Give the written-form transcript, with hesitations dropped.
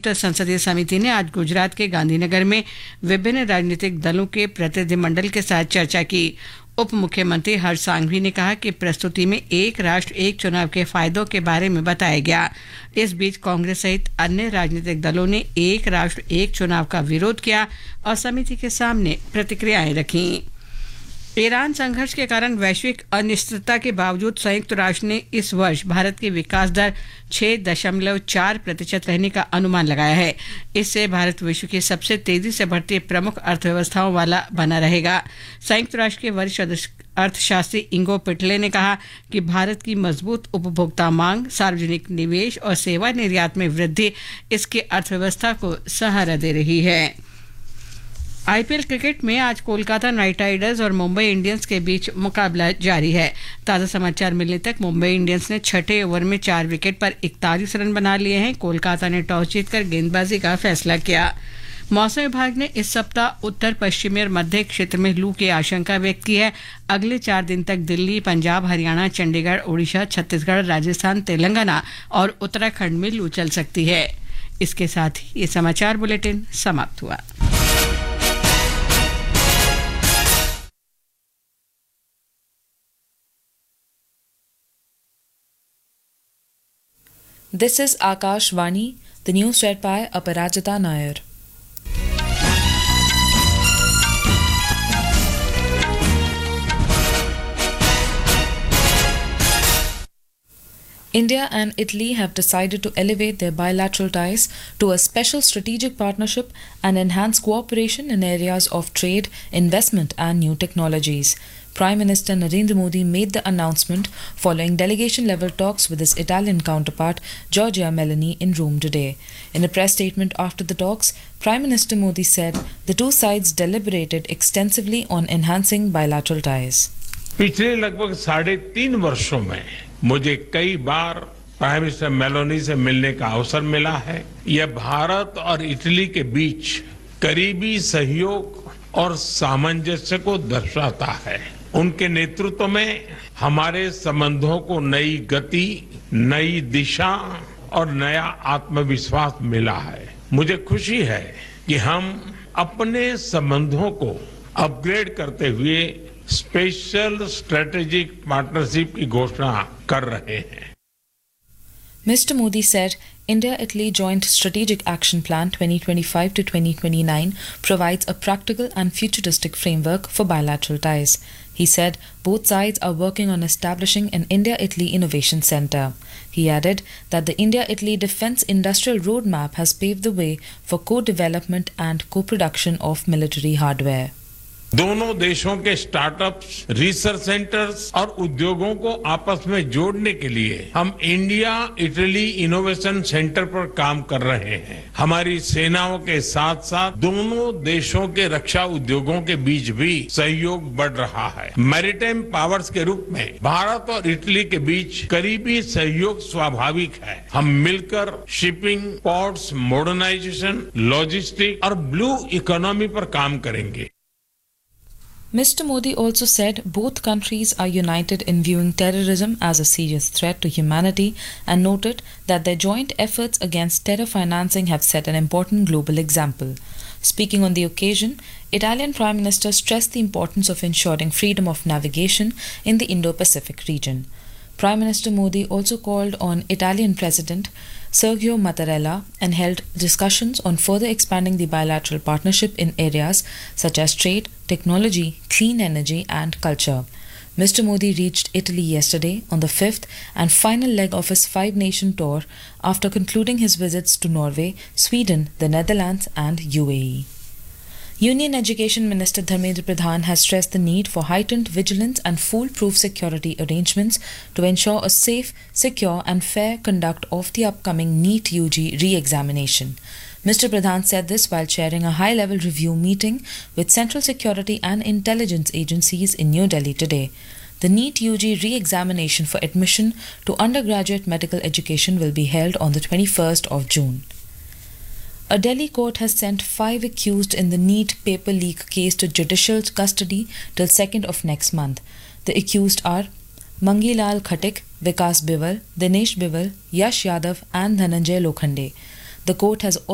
संयुक्त संसदीय समिति ने आज गुजरात के गांधीनगर में विभिन्न राजनीतिक दलों के प्रतिनिधिमंडल के साथ चर्चा की। उप मुख्यमंत्री हर्ष सांघवी ने कहा कि प्रस्तुति में एक राष्ट्र एक चुनाव के फायदों के बारे में बताया गया। इस बीच कांग्रेस सहित अन्य राजनीतिक दलों ने एक राष्ट्र एक चुनाव का विरोध किया और समिति के सामने प्रतिक्रियाएं रखीं। ईरान संघर्ष के कारण वैश्विक अनिश्चितता के बावजूद संयुक्त राष्ट्र ने इस वर्ष भारत की विकास दर 6.4% रहने का अनुमान लगाया है। इससे भारत विश्व की सबसे तेजी से बढ़ती प्रमुख अर्थव्यवस्थाओं वाला बना रहेगा। संयुक्त राष्ट्र के वरिष्ठ अर्थशास्त्री इंगो पिटले ने कहा कि भारत की मजबूत उपभोक्ता मांग, सार्वजनिक निवेश और सेवा निर्यात में वृद्धि इसकी अर्थव्यवस्था को सहारा दे रही है। आईपीएल क्रिकेट में आज कोलकाता नाइट राइडर्स और मुंबई इंडियंस के बीच मुकाबला जारी है। ताज़ा समाचार मिलने तक मुंबई इंडियंस ने छठे ओवर में 4 विकेट पर 41 रन बना लिए हैं। कोलकाता ने टॉस जीतकर गेंदबाजी का फैसला किया। मौसम विभाग ने इस सप्ताह उत्तर पश्चिमी और मध्य क्षेत्र में लू की आशंका व्यक्त की है। अगले 4 दिन तक दिल्ली, पंजाब, हरियाणा, चंडीगढ़, उड़ीसा, छत्तीसगढ़, राजस्थान, तेलंगाना और उत्तराखंड में लू चल सकती है। इसके साथ ही ये समाचार बुलेटिन समाप्त हुआ। This is Akashvani, the news read by Aparajita Nair. India and Italy have decided to elevate their bilateral ties to a special strategic partnership and enhance cooperation in areas of trade, investment and new technologies. Prime Minister Narendra Modi made the announcement following delegation-level talks with his Italian counterpart Giorgia Meloni in Rome today. In a press statement after the talks, Prime Minister Modi said the two sides deliberated extensively on enhancing bilateral ties. पिछले लगभग 3.5 वर्षों में मुझे कई बार prime minister Meloni से मिलने का अवसर मिला है। यह भारत और इटली के बीच करीबी सहयोग और सामंजस्य को दर्शाता है। उनके नेतृत्व में हमारे संबंधों को नई गति, नई दिशा और नया आत्मविश्वास मिला है। मुझे खुशी है कि हम अपने संबंधों को अपग्रेड करते हुए स्पेशल स्ट्रेटेजिक पार्टनरशिप की घोषणा कर रहे हैं। Mr. Modi said India-Italy Joint Strategic Action Plan 2025 to 2029 provides a practical and futuristic framework for bilateral ties. He said both sides are working on establishing an India-Italy Innovation Centre. He added that the India-Italy Defence Industrial Roadmap has paved the way for co-development and co-production of military hardware. दोनों देशों के startups, research centres और उद्योगों को आपस में जोड़ने के लिए हम इंडिया इटली इनोवेशन सेंटर पर काम कर रहे हैं। हमारी सेनाओं के साथ साथ दोनों देशों के रक्षा उद्योगों के बीच भी सहयोग बढ़ रहा है। मैरीटाइम पावर्स के रूप में भारत और इटली के बीच करीबी सहयोग स्वाभाविक है। हम मिलकर शिपिंग, पोर्ट्स, मॉडर्नाइजेशन, लॉजिस्टिक और ब्लू इकोनॉमी पर काम करेंगे। Mr. Modi also said both countries are united in viewing terrorism as a serious threat to humanity and noted that their joint efforts against terror financing have set an important global example. Speaking on the occasion, Italian Prime Minister stressed the importance of ensuring freedom of navigation in the Indo-Pacific region. Prime Minister Modi also called on Italian President Sergio Mattarella and held discussions on further expanding the bilateral partnership in areas such as trade, technology, clean energy and culture. Mr. Modi reached Italy yesterday on the 5th and final leg of his 5-nation tour after concluding his visits to Norway, Sweden, the Netherlands and UAE. Union Education Minister Dharmendra Pradhan has stressed the need for heightened vigilance and foolproof security arrangements to ensure a safe, secure and fair conduct of the upcoming NEET UG re-examination. Mr. Pradhan said this while chairing a high-level review meeting with Central Security and Intelligence agencies in New Delhi today. The NEET UG re-examination for admission to undergraduate medical education will be held on the 21st of June. A Delhi court has sent 5 accused in the NEET paper leak case to judicial custody till 2nd of next month. The accused are Mangilal Khatik, Vikas Biwal, Dinesh Biwal, Yash Yadav and Dhananjay Lokhande. The court has